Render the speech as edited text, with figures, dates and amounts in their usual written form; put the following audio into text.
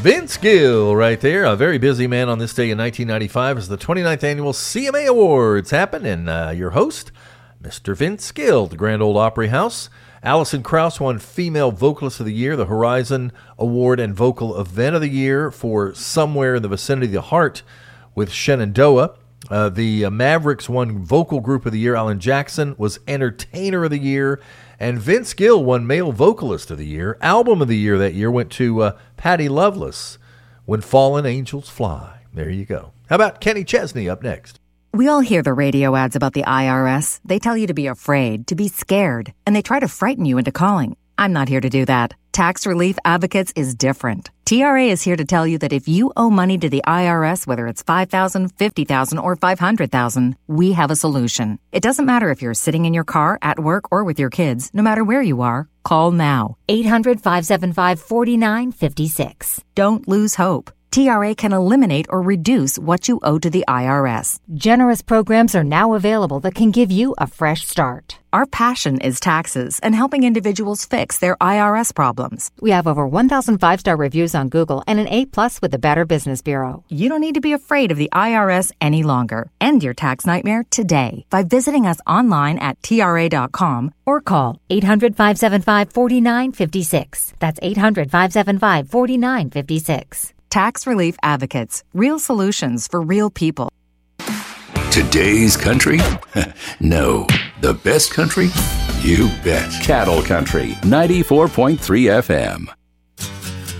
Vince Gill right there, a very busy man on this day in 1995 as the 29th annual CMA Awards happened, and your host, Mr. Vince Gill, the Grand Ole Opry House. Alison Krauss won Female Vocalist of the Year, the Horizon Award and Vocal Event of the Year for Somewhere in the Vicinity of the Heart with Shenandoah. The Mavericks won Vocal Group of the Year. Alan Jackson was Entertainer of the Year. And Vince Gill won Male Vocalist of the Year. Album of the Year that year went to Patti Loveless, When Fallen Angels Fly. There you go. How about Kenny Chesney up next? We all hear the radio ads about the IRS. They tell you to be afraid, to be scared, and they try to frighten you into calling. I'm not here to do that. Tax Relief Advocates is different. TRA is here to tell you that if you owe money to the IRS, whether it's $5,000, $50,000, or $500,000, we have a solution. It doesn't matter if you're sitting in your car, at work, or with your kids. No matter where you are, call now. 800-575-4956. Don't lose hope. TRA can eliminate or reduce what you owe to the IRS. Generous programs are now available that can give you a fresh start. Our passion is taxes and helping individuals fix their IRS problems. We have over 1,000 5-star reviews on Google and an A+ with the Better Business Bureau. You don't need to be afraid of the IRS any longer. End your tax nightmare today by visiting us online at TRA.com or call 800-575-4956. That's 800-575-4956. Tax Relief Advocates. Real solutions for real people. Today's country? No. The best country? You bet. Cattle Country, 94.3 FM.